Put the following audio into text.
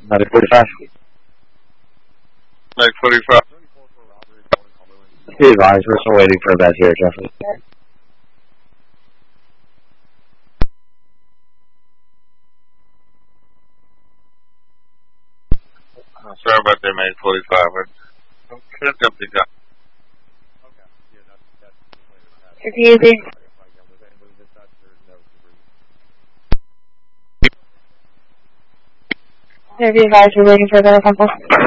Medic 45. Medic 45. Be advised, we're still waiting for a bed here, Jeffrey. Sorry about that, Medic 45. I'm picked up the gun. It's easy. Be advised, we're waiting for a better couple.